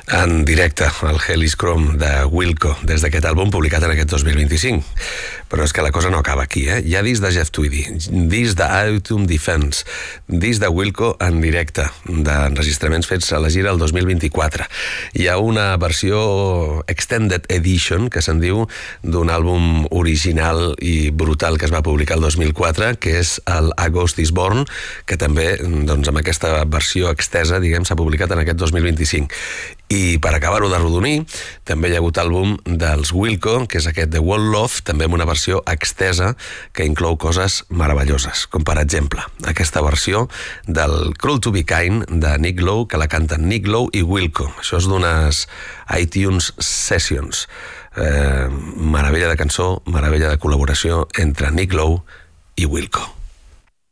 En directe, el Hellis Chrome de Wilco, des d'aquest àlbum publicat en aquest 2025. Però és que la cosa no acaba aquí, eh? Hi ha disc de Jeff Tweedy, disc d'Autumn Defense, disc de Wilco en directe, d'enregistraments fets a la gira el 2024. Hi ha una versió Extended Edition, que se'n diu, d'un àlbum original i brutal que es va publicar el 2004, que és el A Ghost is Born, que també, doncs, amb aquesta versió extesa, diguem, s'ha publicat en aquest 2025. I per acabar-ho de rodonir, també hi ha hagut àlbum dels Wilco, que és aquest The Wall Love, també amb una versió extesa que inclou coses meravelloses, com per exemple aquesta versió del Cruel to be Kind de Nick Lowe, que la canten Nick Lowe i Wilco. Això és d'unes iTunes Sessions. Meravella de cançó, meravella de col·laboració entre Nick Lowe i Wilco.